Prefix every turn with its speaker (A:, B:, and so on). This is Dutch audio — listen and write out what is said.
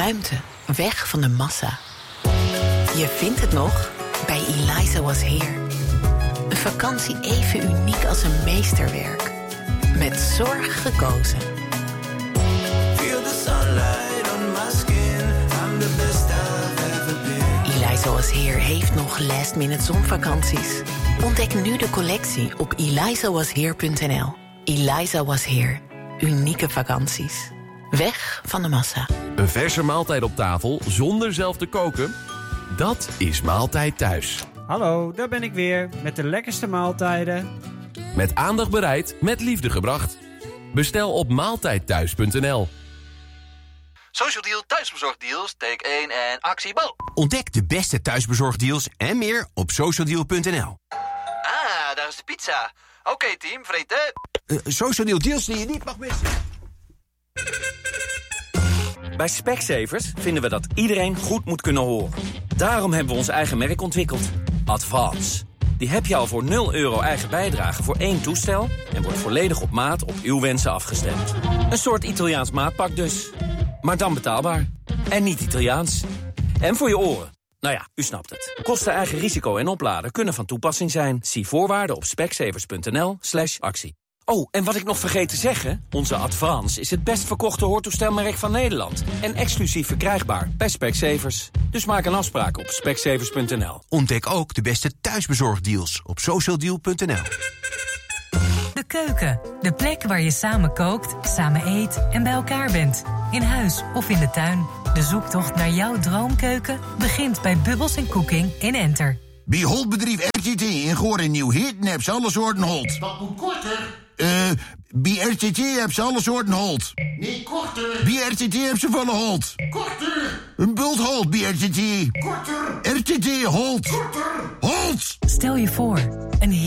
A: ruimte, weg van de massa. Je vindt het nog bij Eliza Was Here. Een vakantie even uniek als een meesterwerk. Met zorg gekozen.
B: Feel the sunlight on my skin. I'm the best I've ever been.
A: Eliza Was Here heeft nog last-minute zonvakanties. Ontdek nu de collectie op elizawasheer.nl. Eliza Was Here. Unieke vakanties. Weg van de massa.
C: Een verse maaltijd op tafel zonder zelf te koken? Dat is Maaltijd Thuis.
D: Hallo, daar ben ik weer met de lekkerste maaltijden.
C: Met aandacht bereid, met liefde gebracht. Bestel op maaltijdthuis.nl.
E: Social Deal thuisbezorgdeals, take 1 en actie bal.
F: Ontdek de beste thuisbezorgdeals en meer op socialdeal.nl.
E: Ah, daar is de pizza. Oké, team, vreten.
F: Social Deal deals die je niet mag missen.
G: Bij Specsavers vinden we dat iedereen goed moet kunnen horen. Daarom hebben we ons eigen merk ontwikkeld. Advance. Die heb je al voor €0 eigen bijdrage voor 1 toestel... en wordt volledig op maat op uw wensen afgestemd. Een soort Italiaans maatpak dus. Maar dan betaalbaar. En niet Italiaans. En voor je oren. Nou ja, u snapt het. Kosten, eigen risico en opladen kunnen van toepassing zijn. Zie voorwaarden op specsavers.nl/actie. Oh, en wat ik nog vergeet te zeggen... onze Advance is het best verkochte hoortoestelmerk van Nederland. En exclusief verkrijgbaar bij Specsavers. Dus maak een afspraak op specsavers.nl.
F: Ontdek ook de beste thuisbezorgdeals op socialdeal.nl.
H: De keuken, de plek waar je samen kookt, samen eet en bij elkaar bent. In huis of in de tuin. De zoektocht naar jouw droomkeuken begint bij Bubbles & Cooking in Enter.
I: Bij Holtbedrijf RTT in Goor en Nieuw-Heerden heb ze alle soorten Holt.
J: Wat moet korter?
I: Bij RTT heb ze alle soorten Holt.
J: Nee, korter.
I: Bij RTT heb ze volle Holt.
J: Korter.
I: Een bult Holt bij RTT.
J: Korter.
I: RTT Holt.
J: Korter.
I: Holt!
H: Stel je voor, een